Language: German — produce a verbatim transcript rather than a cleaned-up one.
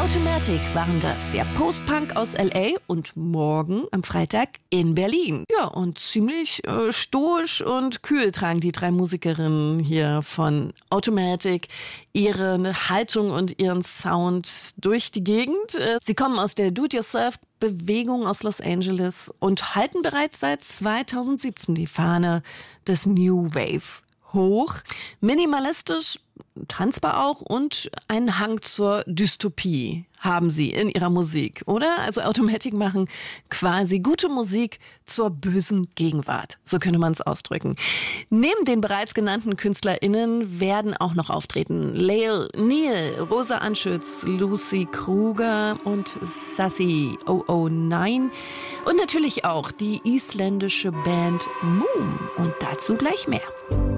Automatic waren das, ja, Post-Punk aus L A und morgen am Freitag in Berlin. Ja, und ziemlich äh, stoisch und kühl tragen die drei Musikerinnen hier von Automatic ihre Haltung und ihren Sound durch die Gegend. Äh, sie kommen aus der Do-it-yourself-Bewegung aus Los Angeles und halten bereits seit zweitausendsiebzehn die Fahne des New Wave hoch. Minimalistisch, tanzbar auch und einen Hang zur Dystopie haben sie in ihrer Musik, oder? Also Automatic machen quasi gute Musik zur bösen Gegenwart. So könnte man es ausdrücken. Neben den bereits genannten KünstlerInnen werden auch noch auftreten Lael Neal, Rosa Anschütz, Lucy Kruger und Sassy null null neun und natürlich auch die isländische Band Moon. Und dazu gleich mehr.